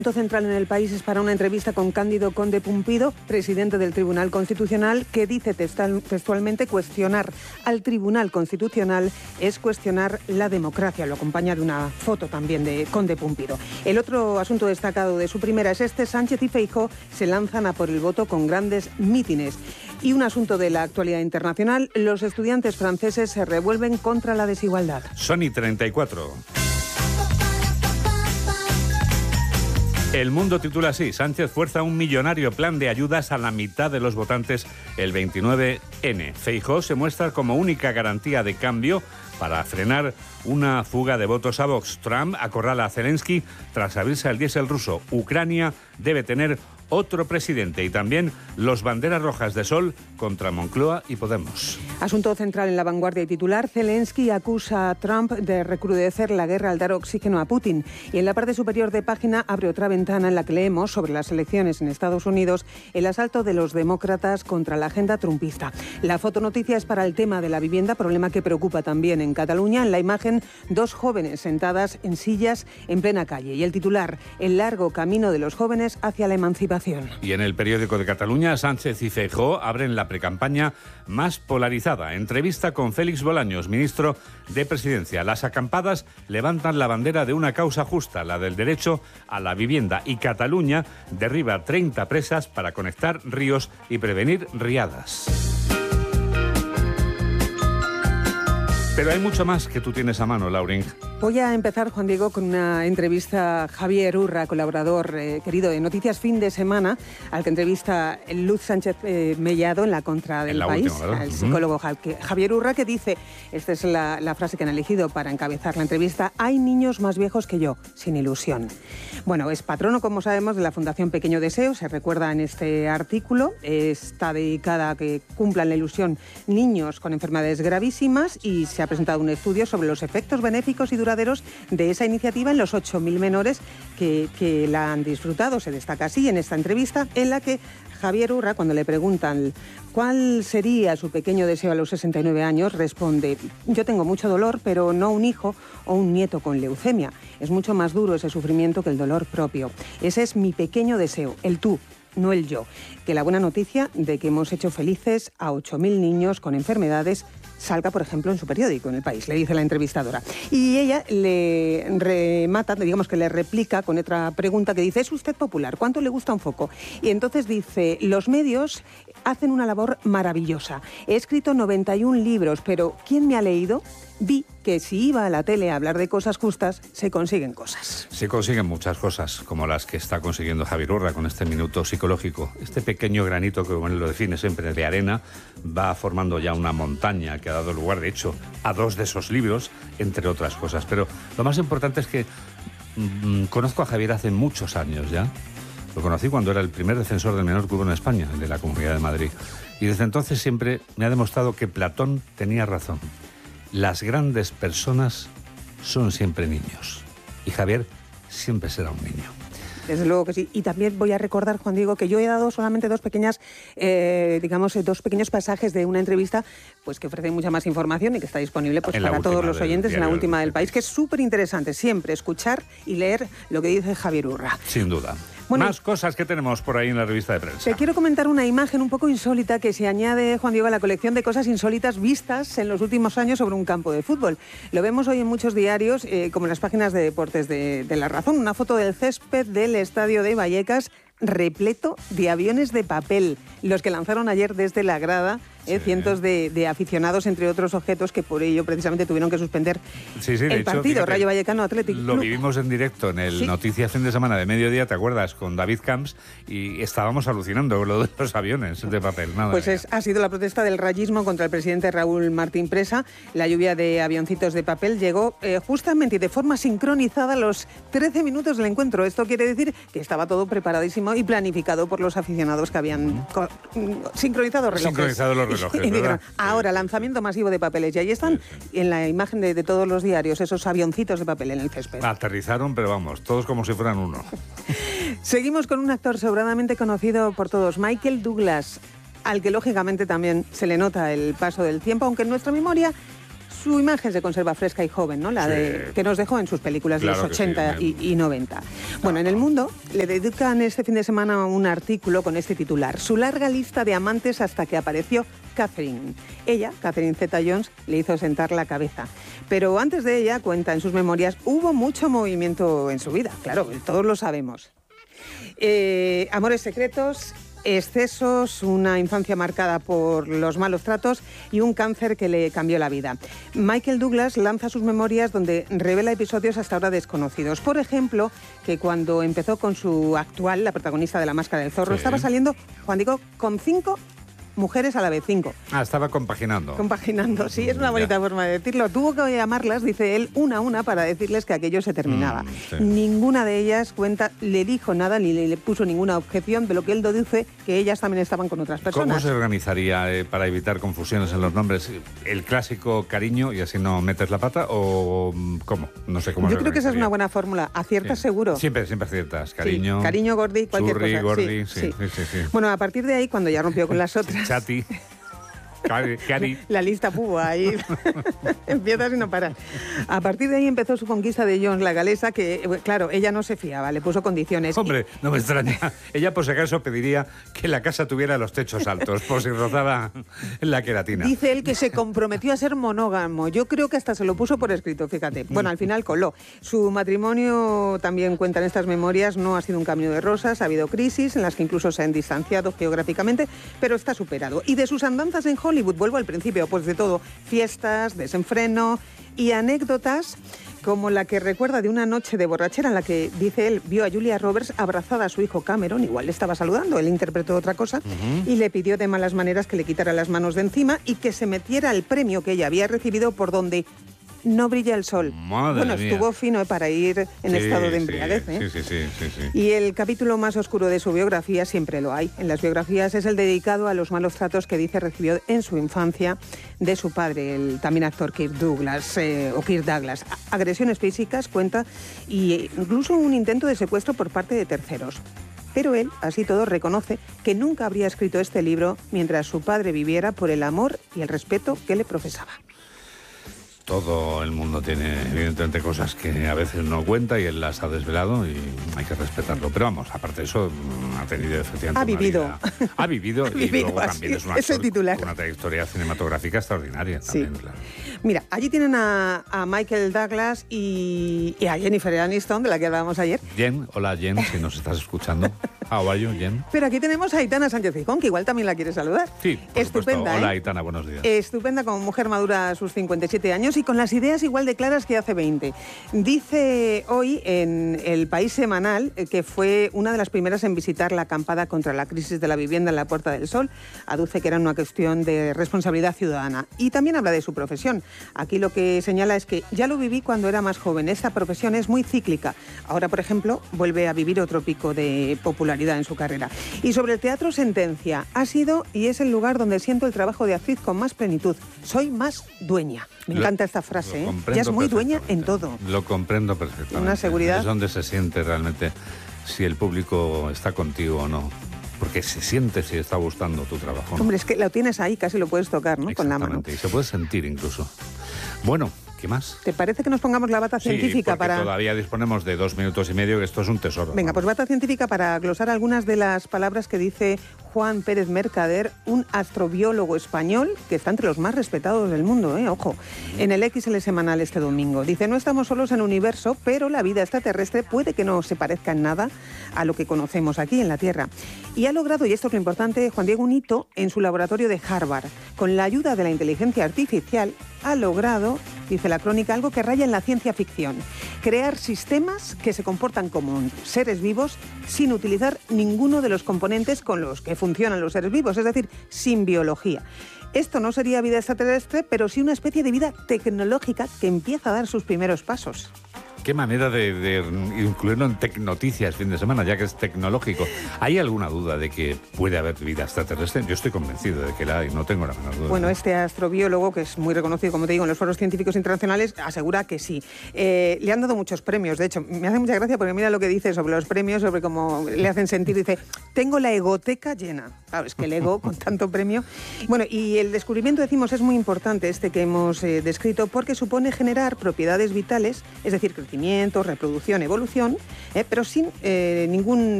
El punto central en El País es para una entrevista con Cándido Conde Pumpido, presidente del Tribunal Constitucional, que dice textualmente: cuestionar al Tribunal Constitucional es cuestionar la democracia. Lo acompaña de una foto también de Conde Pumpido. El otro asunto destacado de su primera es este: Sánchez y Feijóo se lanzan a por el voto con grandes mítines. Y un asunto de la actualidad internacional: los estudiantes franceses se revuelven contra la desigualdad. Sony 34. El Mundo titula así: Sánchez fuerza un millonario plan de ayudas a la mitad de los votantes el 29N. Feijóo se muestra como única garantía de cambio para frenar una fuga de votos a Vox. Trump acorrala a Zelensky tras abrirse al diésel ruso. Ucrania debe tener otro presidente. Y también los banderas rojas de Sol contra Moncloa y Podemos. Asunto central en La Vanguardia y titular: Zelensky acusa a Trump de recrudecer la guerra al dar oxígeno a Putin. Y en la parte superior de página abre otra ventana en la que leemos sobre las elecciones en Estados Unidos, el asalto de los demócratas contra la agenda trumpista. La fotonoticia es para el tema de la vivienda, problema que preocupa también en Cataluña. En la imagen, dos jóvenes sentadas en sillas en plena calle. Y el titular: el largo camino de los jóvenes hacia la emancipación. Y en El Periódico de Cataluña, Sánchez y Feijóo abren la precampaña más polarizada. Entrevista con Félix Bolaños, ministro de Presidencia. Las acampadas levantan la bandera de una causa justa, la del derecho a la vivienda. Y Cataluña derriba 30 presas para conectar ríos y prevenir riadas. Pero hay mucho más que tú tienes a mano, Laurín. Voy a empezar, Juan Diego, con una entrevista a Javier Urra, colaborador querido de Noticias Fin de Semana, al que entrevista Luz Sánchez Mellado en La Contra del País, última, el psicólogo Javier Urra, que dice, esta es la frase que han elegido para encabezar la entrevista: hay niños más viejos que yo, sin ilusión. Bueno, es patrono, como sabemos, de la Fundación Pequeño Deseo, se recuerda en este artículo. Está dedicada a que cumplan la ilusión niños con enfermedades gravísimas, y se ha presentado un estudio sobre los efectos benéficos y duraderos de esa iniciativa en los 8.000 menores que la han disfrutado. Se destaca así en esta entrevista, en la que Javier Urra, cuando le preguntan cuál sería su pequeño deseo a los 69 años, responde: yo tengo mucho dolor, pero no un hijo o un nieto con leucemia. Es mucho más duro ese sufrimiento que el dolor propio. Ese es mi pequeño deseo, el tú, no el yo. Que la buena noticia de que hemos hecho felices a 8.000 niños con enfermedades salga, por ejemplo, en su periódico, en El País, le dice la entrevistadora. Y ella le remata, digamos que le replica con otra pregunta que dice: ¿es usted popular? ¿Cuánto le gusta un foco? Y entonces dice: los medios hacen una labor maravillosa. He escrito 91 libros, pero ¿quién me ha leído? Vi que si iba a la tele a hablar de cosas justas, se consiguen cosas. Se consiguen muchas cosas, como las que está consiguiendo Javier Urra con este minuto psicológico. Este pequeño granito, que como él lo define siempre, de arena, va formando ya una montaña que ha dado lugar, de hecho, a 2 de esos libros, entre otras cosas. Pero lo más importante es que conozco a Javier hace muchos años ya. Lo conocí cuando era el primer defensor del menor que hubo en España, el de la Comunidad de Madrid. Y desde entonces siempre me ha demostrado que Platón tenía razón. Las grandes personas son siempre niños. Y Javier siempre será un niño. Desde luego que sí. Y también voy a recordar, Juan Diego, que yo he dado solamente dos pequeños pasajes de una entrevista, pues que ofrece mucha más información y que está disponible pues para todos los oyentes en la última del País, que es súper interesante siempre escuchar y leer lo que dice Javier Urra. Sin duda. Bueno, más cosas que tenemos por ahí en la revista de prensa. Te quiero comentar una imagen un poco insólita que se añade, Juan Diego, a la colección de cosas insólitas vistas en los últimos años sobre un campo de fútbol. Lo vemos hoy en muchos diarios, como en las páginas de deportes de La Razón. Una foto del césped del estadio de Vallecas repleto de aviones de papel, los que lanzaron ayer desde la grada. Cientos de aficionados, entre otros objetos, que por ello precisamente tuvieron que suspender el partido. Fíjate, Rayo Vallecano Athletic Club. Lo vivimos en directo en el Noticias Fin de Semana de mediodía, ¿te acuerdas? Con David Camps, y estábamos alucinando con lo de los aviones de papel. Pues ha sido la protesta del rayismo contra el presidente Raúl Martín Presa. La lluvia de avioncitos de papel llegó justamente y de forma sincronizada a los 13 minutos del encuentro. Esto quiere decir que estaba todo preparadísimo y planificado por los aficionados que habían sincronizado relojes. Ahora, lanzamiento masivo de papeles. Y ahí están, en la imagen de todos los diarios, esos avioncitos de papel en el césped. Aterrizaron, pero vamos, todos como si fueran uno. Seguimos con un actor sobradamente conocido por todos, Michael Douglas, al que lógicamente también se le nota el paso del tiempo, aunque en nuestra memoria su imagen se conserva fresca y joven, ¿no? La de que nos dejó en sus películas de los 80 y 90. Bueno, en El Mundo le dedican este fin de semana un artículo con este titular: su larga lista de amantes hasta que apareció Catherine. Ella, Catherine Zeta-Jones, le hizo sentar la cabeza. Pero antes de ella, cuenta en sus memorias, hubo mucho movimiento en su vida. Claro, todos lo sabemos. Amores secretos, excesos, una infancia marcada por los malos tratos y un cáncer que le cambió la vida. Michael Douglas lanza sus memorias donde revela episodios hasta ahora desconocidos. Por ejemplo, que cuando empezó con su actual, la protagonista de La Máscara del Zorro, estaba saliendo, Juan Diego, con 5 mujeres a la vez, 5. Estaba compaginando. Compaginando, sí, es una bonita forma de decirlo. Tuvo que llamarlas, dice él, una a una para decirles que aquello se terminaba. Ninguna de ellas le dijo nada ni le puso ninguna objeción, de lo que él deduce que ellas también estaban con otras personas. ¿Cómo se organizaría para evitar confusiones en los nombres? ¿El clásico cariño y así no metes la pata o cómo? No sé cómo. Yo creo que esa es una buena fórmula. ¿Aciertas seguro? Siempre aciertas. Cariño. Sí. Cariño, Gordi, cualquier Churri, cosa. Gordi, sí. Bueno, a partir de ahí, cuando ya rompió con las otras... Chati. Cari. La lista púa ahí empiezas y no paras. A partir de ahí empezó su conquista de Jones, la galesa, que, claro, ella no se fiaba, le puso condiciones. Hombre, no me extraña. Ella, por si acaso, pediría que la casa tuviera los techos altos, por si rozaba la queratina. Dice él que se comprometió a ser monógamo. Yo creo que hasta se lo puso por escrito, fíjate. Bueno, al final coló. Su matrimonio, también cuentan estas memorias, no ha sido un camino de rosas, ha habido crisis en las que incluso se han distanciado geográficamente, pero está superado. Y de sus andanzas en Hollywood, vuelvo al principio, pues de todo, fiestas, desenfreno y anécdotas como la que recuerda de una noche de borrachera en la que, dice él, vio a Julia Roberts abrazada a su hijo Cameron, igual le estaba saludando, él interpretó otra cosa, y le pidió de malas maneras que le quitara las manos de encima y que se metiera el premio que ella había recibido por donde no brilla el sol. Madre mía. Estuvo fino para ir en estado de embriaguez. Sí. Y el capítulo más oscuro de su biografía siempre lo hay. En las biografías es el dedicado a los malos tratos que dice recibió en su infancia de su padre, el también actor Kirk Douglas. Agresiones físicas, cuenta, y incluso un intento de secuestro por parte de terceros. Pero él, así todo, reconoce que nunca habría escrito este libro mientras su padre viviera por el amor y el respeto que le profesaba. Todo el mundo tiene, evidentemente, cosas que a veces no cuenta y él las ha desvelado y hay que respetarlo. Pero vamos, aparte de eso, ha tenido efectivamente Ha vivido. Ha vivido y luego también es un actor con una trayectoria cinematográfica extraordinaria. También, claro. Mira, allí tienen a Michael Douglas y a Jennifer Aniston, de la que hablábamos ayer. Jen, hola Jen, si nos estás escuchando. How are you, Jen? Pero aquí tenemos a Aitana Sánchez-Gijón, que igual también la quiere saludar. Sí, por estupenda, supuesto. Hola Aitana, buenos días. Estupenda, como mujer madura a sus 57 años y con las ideas igual de claras que hace 20. Dice hoy en El País Semanal que fue una de las primeras en visitar la acampada contra la crisis de la vivienda en la Puerta del Sol. Aduce que era una cuestión de responsabilidad ciudadana. Y también habla de su profesión. Aquí lo que señala es que ya lo viví cuando era más joven. Esta profesión es muy cíclica. Ahora, por ejemplo, vuelve a vivir otro pico de popularidad en su carrera. Y sobre el teatro, sentencia: ha sido y es el lugar donde siento el trabajo de actriz con más plenitud. Soy más dueña. Me encanta esta frase, ¿eh? Ya es muy dueña en todo. Lo comprendo perfectamente. Una seguridad. Es donde se siente realmente si el público está contigo o no. Porque se siente si está gustando tu trabajo, ¿no? Hombre, es que lo tienes ahí, casi lo puedes tocar, ¿no? Con la mano. Y se puede sentir incluso. Bueno, ¿qué más? ¿Te parece que nos pongamos la bata científica para...? Todavía disponemos de 2 minutos y medio, que esto es un tesoro. Venga, pues bata científica para glosar algunas de las palabras que dice Juan Pérez Mercader, un astrobiólogo español que está entre los más respetados del mundo, ojo, en el XL Semanal este domingo. Dice: no estamos solos en el universo, pero la vida extraterrestre puede que no se parezca en nada a lo que conocemos aquí en la Tierra. Y ha logrado, y esto es lo importante, Juan Diego, un hito en su laboratorio de Harvard. Con la ayuda de la inteligencia artificial ha logrado, dice la crónica, algo que raya en la ciencia ficción: crear sistemas que se comportan como seres vivos sin utilizar ninguno de los componentes con los que funcionan los seres vivos, es decir, sin biología. Esto no sería vida extraterrestre, pero sí una especie de vida tecnológica que empieza a dar sus primeros pasos. Qué manera de incluirlo en Tecnoticias fin de semana, ya que es tecnológico. ¿Hay alguna duda de que puede haber vida extraterrestre? Yo estoy convencido de que la hay, no tengo la menor duda. Bueno, este astrobiólogo, que es muy reconocido, como te digo, en los foros científicos internacionales, asegura que sí. Le han dado muchos premios, de hecho, me hace mucha gracia porque mira lo que dice sobre los premios, sobre cómo le hacen sentir. Dice, tengo la egoteca llena. Claro, es que el ego con tanto premio. Bueno, y el descubrimiento, decimos, es muy importante este que hemos descrito porque supone generar propiedades vitales, es decir, crecimiento, reproducción, evolución, pero sin ningún